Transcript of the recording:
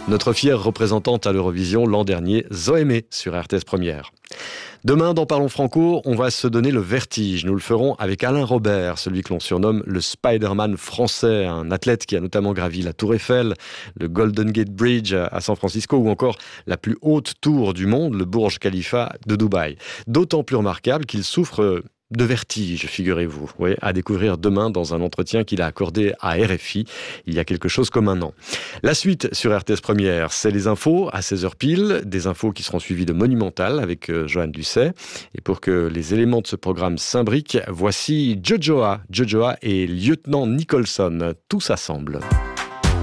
Notre fière représentante à l'Eurovision l'an dernier, Zoémé, sur RTS Première. Demain, dans Parlons Franco, on va se donner le vertige. Nous le ferons avec Alain Robert, celui que l'on surnomme le Spider-Man français, un athlète qui a notamment gravi la Tour Eiffel, le Golden Gate Bridge à San Francisco ou encore la plus haute tour du monde, le Burj Khalifa de Dubaï. D'autant plus remarquable qu'il souffre de vertige, figurez-vous. Oui, à découvrir demain dans un entretien qu'il a accordé à RFI il y a quelque chose comme un an. La suite sur RTS Première, c'est les infos à 16h pile, des infos qui seront suivies de Monumental avec Johan Ducet. Et pour que les éléments de ce programme s'imbriquent, voici Jojoa et Lieutenant Nicholson, tous assemble.